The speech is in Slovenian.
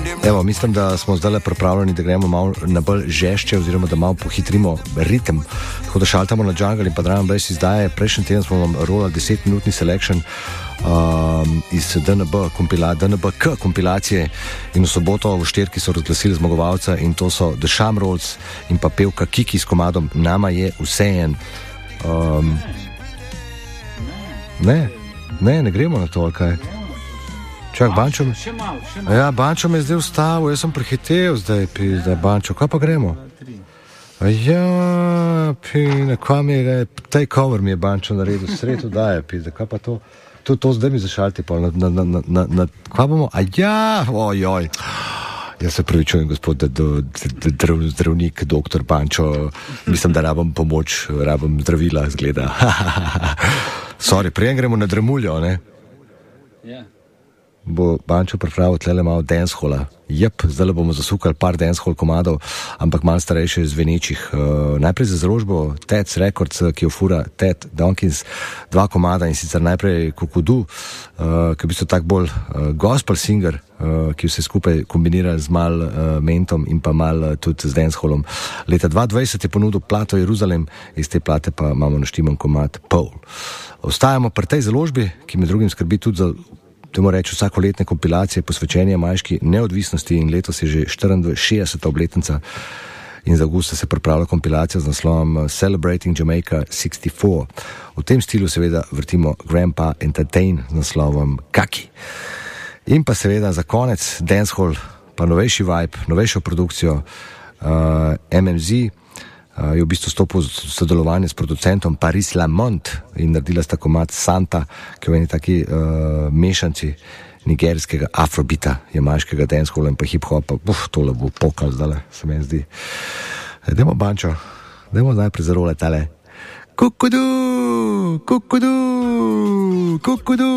Evo, mislim, da smo zdaj pripravljeni, da gremo malo na bolj žešče oziroma da malo pohitrimo ritem. Tako da šaltamo na Jungle in pa Drum Bass izdaje. Prejšnji teden smo vam rolali 10-minutni selection iz DNBK kompilacije in v soboto v štirki so razglasili zmagovalca in to so The Shamrolls in pa pevka Kiki s komadom Nama je vsejen. Ne gremo na to, ali kaj? Čak, Bančo... Še malo. Ja, Bančo me je zdaj vstavil, jaz sem prehitev zdaj, Bančo, kaj pa gremo? Ja, kaj mi je, taj cover mi je Bančo naredil, sredo daje, kaj pa to? To zdaj mi zašalti, pa kaj bomo? Ojoj. Jaz se pravičujem, gospod zdravnik, doktor Bančo, mislim, da rabim pomoč, rabim zdravila, zgleda. Sorry, prijem gremo na Dramuljo, ne? Ja. Bo Bančo pripravil tlele malo dancehola. Zdaj bomo zasukali par dancehol komadov, ampak malo starejše zvenečih. Najprej za založbo Ted's Records, ki jo fura Ted Donkins, 2 komada in sicer najprej Kukudu, ki je v bistvu tak bolj gospel singer, ki vse skupaj kombinira z mal mentom in pa mal tudi z danceholom. Leta 2020 je ponudil plato Jeruzalem, iz te plate pa imamo naštiman komad Paul. Ostajamo pri tej založbi, ki med drugim skrbi tudi za vsakoletne kompilacije posvečenja majški neodvisnosti in letos je že 64. obletnica in za avgusta se pripravlja kompilacija z naslovom Celebrating Jamaica 64. V tem stilu seveda vrtimo Grandpa Entertain z naslovom Kaki. In pa seveda za konec dancehall, pa novejši vibe, novejšo produkcijo MMZ je v bistvu stopil sodelovanje s producentom Paris Lamont in naredila sta komad Santa, ki je v eni taki mešanci nigerijskega afrobita, jamajškega danceholla in pa hip-hopa. Tole bo pokal zdaj, se meni zdi. Dajmo, Bančo, dajmo najprej zarole tale. Kukudu, kukudu, kukudu.